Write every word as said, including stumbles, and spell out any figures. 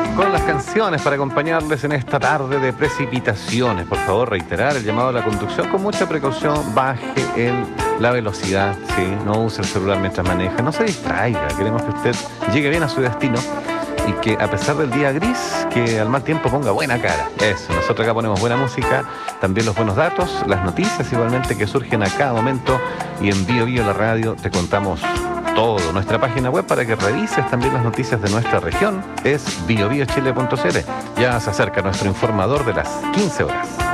con las canciones para acompañarles en esta tarde de precipitaciones. Por favor, reiterar el llamado a la conducción con mucha precaución. Baje el, la velocidad, ¿sí? No use el celular mientras maneja. No se distraiga. Queremos que usted llegue bien a su destino y que, a pesar del día gris, que al mal tiempo ponga buena cara. Eso, nosotros acá ponemos buena música, también los buenos datos, las noticias igualmente que surgen a cada momento, y en Bio Bio la radio te contamos todo. Nuestra página web para que revises también las noticias de nuestra región es bio bio chile punto c l. Ya se acerca nuestro informador de las quince horas.